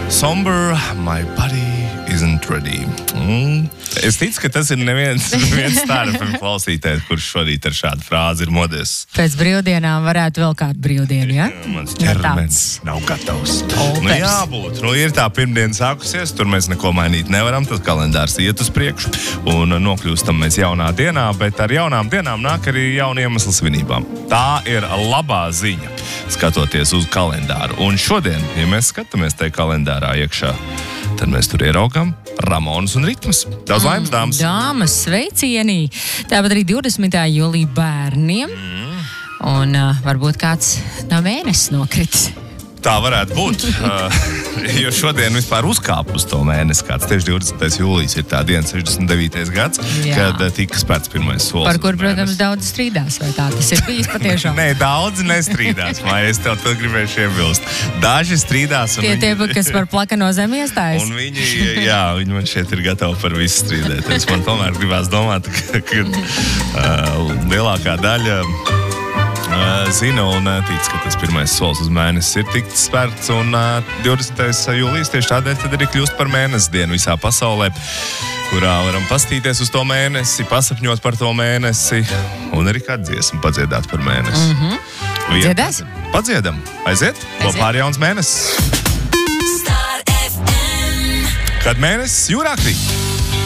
Somber, my body isn't ready. Es ticu, ka tas ir neviens starpam klausītājs, kurš šorīt ar šādu frāzi ir modies. Pēc brīvdienām varētu vēl kādu brīvdienu, ja? Mans ķermenis nav gatavs. Jābūt. Ir tā pirmdiena sākusies, tur mēs neko mainīt nevaram, tad kalendārs iet uz priekšu un nokļūstam mēs jaunā dienā, bet ar jaunām dienām nāk arī jauni iemesli svinībām. Tā ir labā ziņa, skatoties uz kalendāru. Un šodien, ja mēs skatāmies tajā kalendārā iekšā, tad mēs tur ieraugām Ramonus un Ritmas. Daudz laimes, dāmas. Dāmas, sveicienī. Tāpat arī 20. jūlija bērniem. Un varbūt kāds no mēnesis nokritis. Tā varētu būt, jo šodien vispār uzkāp uz to mēnesi, kāds tieši 20. jūlijas ir tā diena, 69. gads, kad tika spērts pirmais solis. Par kur, protams, daudz strīdās, vai tā tas ir bijis patiešām? Nē, daudzi nestrīdās, Maija, es tev to gribēšu iebilst. Daži strīdās. Tie, kas par plakano zemi iestājas. Un viņi man šeit ir gatavi par visu strīdēties. Man tomēr gribās domāt, ka lielākā daļa zina un tic, ka tas pirmais solis uz mēnesi ir tikt spērts, un 20. jūlijas tieši tādēļ tad arī kļūst par mēnesi dienu visā pasaulē, kurā varam pastīties uz to mēnesi, pasapņot par to mēnesi un arī kādu dziesmu padziedāt par mēnesi. Dziedās? Padziedam. Aiziet? Kopā ar jauns mēnesis. Kad mēnesis jūrā krīt.